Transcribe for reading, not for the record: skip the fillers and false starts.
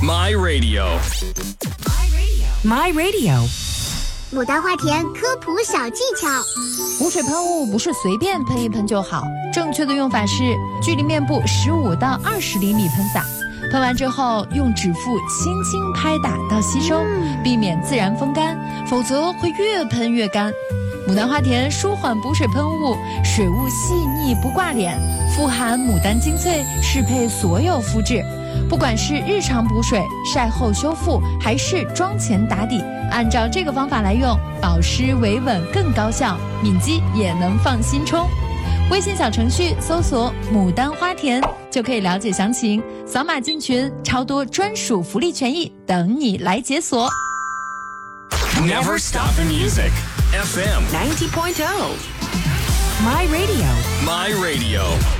My Radio. My Radio. 牡丹花田科普小技巧。 补水喷雾不是随便喷一喷就好，正确的用法是距离面部15到20厘米喷洒，喷完之后用指腹轻轻拍打到吸收，避免自然风干，否则会越喷越干。牡丹花田舒缓补水喷雾，水雾细腻不挂脸，富含牡丹精粹，适配所有肤质。不管是日常补水、晒后修复，还是妆前打底，按照这个方法来用，保湿维稳更高效，敏肌也能放心冲。微信小程序搜索牡丹花田就可以了解详情，扫码进群，超多专属福利权益等你来解锁。 Never stop the music. FM 90.0. My Radio. My Radio.